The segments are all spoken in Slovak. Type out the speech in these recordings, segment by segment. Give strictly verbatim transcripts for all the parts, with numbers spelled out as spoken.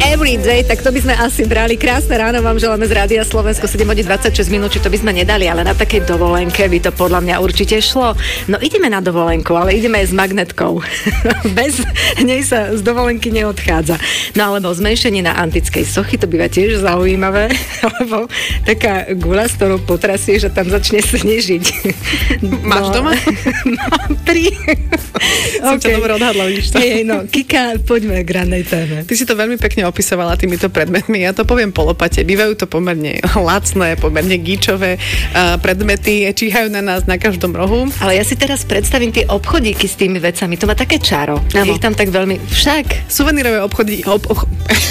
Everyday, tak to by sme asi brali. Krásne ráno vám želáme z Rádia Slovensko, sedem hodín dvadsaťšesť minút, či to by sme nedali, ale na takej dovolenke by to podľa mňa určite šlo. No ideme na dovolenku, ale ideme aj s magnetkou. Bez nej sa z dovolenky neodchádza. No alebo zmenšenie na antickej sochy, to býva tiež zaujímavé, alebo taká guľa, s ktorou potrasieš a tam začne snežiť. Máš no, doma? Mám tri. Som okay. ťa dobre odhadla, vidíš to? Nie, no, Kika, poďme k rannej téme. Ty si to veľmi pekne opisovala týmito predmetmi. Ja to poviem po lopate. Bývajú to pomerne lacné, pomerne gíčové uh, predmety. Číhajú na nás na každom rohu. Ale ja si teraz predstavím tie obchodíky s tými vecami. To má také čaro. Je ich tam tak veľmi... Však. Suvenírové obchodíky... Ob, ob...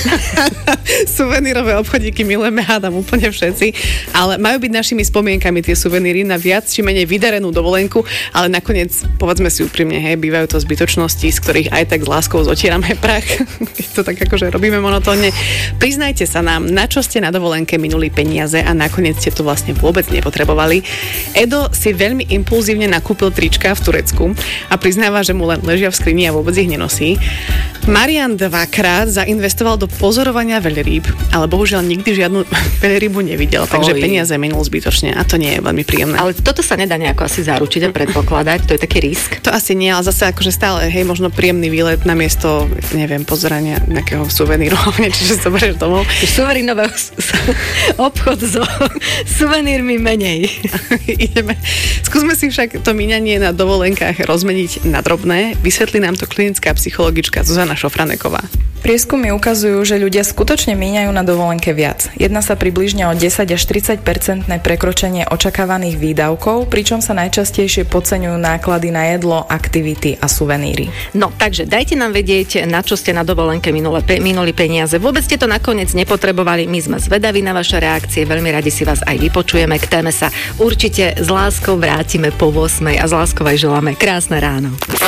Suvenírové obchodíky milujeme, hádam úplne všetci. Ale majú byť našimi spomienkami tie suveníry na viac či menej vydarenú dovolenku. Ale nakoniec, povedzme si úprimne, hej, bývajú to zbytočnosti, z ktorých aj tak s láskou zotierame prach. Keď to tak akože robíme monotónne. Priznajte sa nám, na čo ste na dovolenke minuli peniaze a nakoniec ste to vlastne vôbec nepotrebovali. Edo si veľmi impulzívne nakúpil trička v Turecku a priznáva, že mu len ležia v skrini a vôbec ich nenosí. Marian dvakrát zainvestoval do pozorovania veľrýb, ale bohužiaľ nikdy žiadnu veľrybu nevidel, takže Oj. peniaze minul zbytočne a to nie je veľmi príjemné. Ale toto sa nedá nejako asi zaručiť a predpokladať, to je taký risk. To asi nie, ale zase akože stále, hej, možno príjemný výlet namiesto, neviem, pozerania nejakého suveníru, čiže zoberieš domov. Suverínového obchod so suvenírmi menej. Ideme. Skúsme si však to míňanie na dovolenkách rozmeniť na drobné. Vysvetlí nám to klinická psychologička Zuzana Šofraneková. Prieskumy ukazujú, že ľudia skutočne míňajú na dovolenke viac. Jedná sa približne o desať až tridsať percentné prekročenie očakávaných výdavkov, pričom sa najčastejšie podceňujú náklady na jedlo, aktivity a suveníry. No, takže dajte nám vedieť, na čo ste na dovolenke minuli, pe, minuli peniaze. Vôbec ste to nakoniec nepotrebovali. My sme zvedaví na vaše reakcie, veľmi radi si vás aj vypočujeme. K téme sa určite s láskou vrátime po ôsmej a s láskou aj želáme krásne ráno.